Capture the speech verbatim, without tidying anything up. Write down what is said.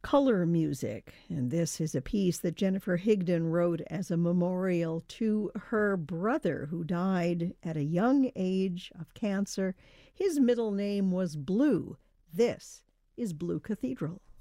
color music. And this is a piece that Jennifer Higdon wrote as a memorial to her brother who died at a young age of cancer. His middle name was Blue. This is Blue Cathedral.